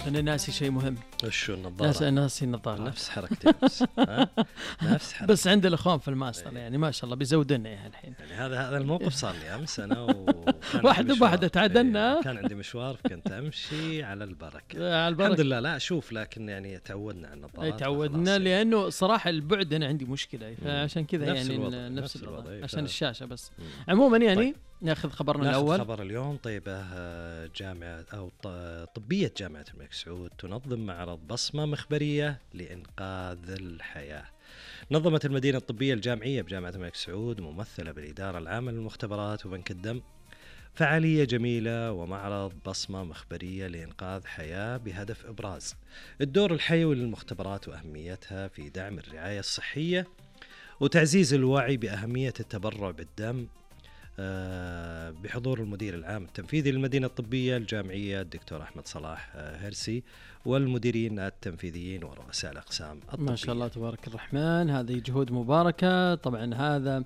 أنا ناسي شيء مهم. وشو النظارة؟ ناسي النظارة. نفس حركتي بس. نفس حركتي. بس عند الأخوان في الماستر يعني ما شاء الله بيزودنا يعني الحين. يعني هذا الموقف صار لي أمس أنا واحدة تعادلنا. كان عندي مشوار فكنت أمشي على البركة. على البركة. الحمد لله. لا أشوف لكن يعني تعودنا على النظارات. تعودنا لأنه صراحة البعد أنا عندي مشكلة فعشان كذا يعني نفس الوضع عشان الشاشة بس. عموما يعني طيب. ناخذ خبرنا الأول. خبر اليوم. طيبة جامعة أو طبية جامعة الملك سعود تنظم معرض بصمة مخبرية لإنقاذ الحياة. نظمت المدينة الطبية الجامعية بجامعة الملك سعود ممثلة بالإدارة العامة للمختبرات وبنك الدم فعالية جميلة ومعرض بصمة مخبرية لإنقاذ حياة بهدف إبراز الدور الحيوي للمختبرات وأهميتها في دعم الرعاية الصحية وتعزيز الوعي بأهمية التبرع بالدم بحضور المدير العام التنفيذي للمدينة الطبية الجامعية الدكتور أحمد صلاح هرسي والمديرين التنفيذيين ورؤساء الأقسام الطبية. ما شاء الله تبارك الرحمن. هذه جهود مباركة. طبعا هذا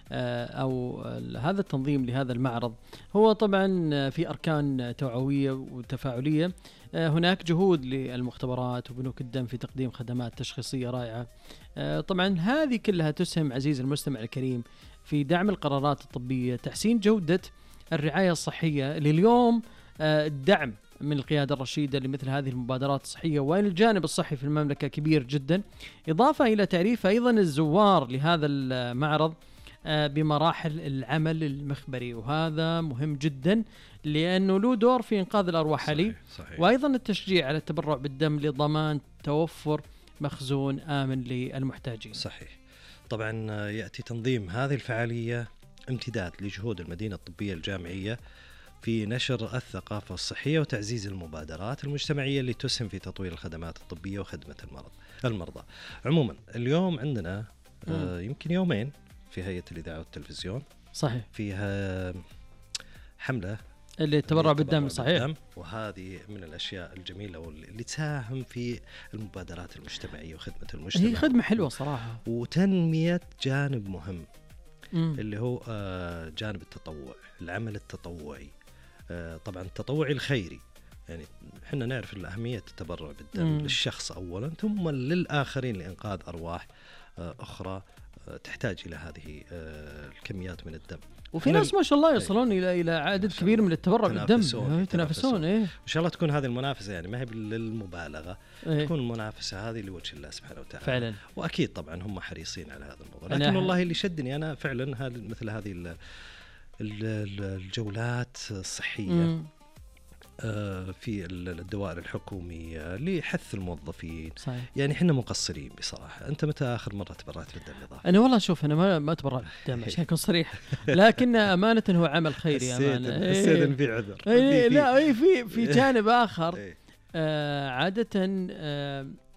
هذا التنظيم لهذا المعرض هو طبعا في أركان توعوية وتفاعلية. هناك جهود للمختبرات وبنوك الدم في تقديم خدمات تشخيصية رائعة. طبعا هذه كلها تسهم عزيز المستمع الكريم في دعم القرارات الطبية، تحسين جودة الرعاية الصحية اللي اليوم الدعم من القيادة الرشيدة لمثل هذه المبادرات الصحية وإن الجانب الصحي في المملكة كبير جدا، إضافة إلى تعريف أيضا الزوار لهذا المعرض بمراحل العمل المخبري، وهذا مهم جدا لأنه له دور في إنقاذ الأرواح علي. وأيضا التشجيع على التبرع بالدم لضمان توفر مخزون آمن للمحتاجين. صحيح. طبعا يأتي تنظيم هذه الفعالية امتداد لجهود المدينة الطبية الجامعية في نشر الثقافة الصحية وتعزيز المبادرات المجتمعية اللي تسهم في تطوير الخدمات الطبية وخدمة المرضى. عموما اليوم عندنا يمكن يومين في هيئة الإذاعة والتلفزيون صحيح فيها حملة اللي تبرع بالدم. صحيح. وهذه من الأشياء الجميلة واللي تساهم في المبادرات المجتمعية وخدمة المجتمع. هي خدمة حلوة صراحة وتنمية جانب مهم اللي هو جانب التطوع، العمل التطوعي. طبعا التطوعي الخيري يعني احنا نعرف أهمية التبرع بالدم للشخص أولا ثم للآخرين لإنقاذ أرواح أخرى تحتاج إلى هذه الكميات من الدم. وفي ناس ما شاء الله يصلون إلى عدد كبير من التبرع بالدم. يتنافسون. إن شاء الله تكون هذه المنافسة يعني ما هي للمبالغة. تكون المنافسة هذه لوجه الله سبحانه وتعالى فعلا. وأكيد طبعا هم حريصين على هذا الموضوع. لكن والله اللي شدني أنا فعلا مثل هذه الجولات الصحية في الدوائر الحكومية لحث الموظفين. صحيح. يعني احنا مقصرين بصراحة. أنت متى آخر مرة تبرعت بالدم يا ضاحي؟ أنا والله شوف أنا ما تبرعت بالدم عشان أكون صريح، لكن أمانة هو عمل خيري أمانة. حسيت إن في عذر. لا في جانب آخر. عادة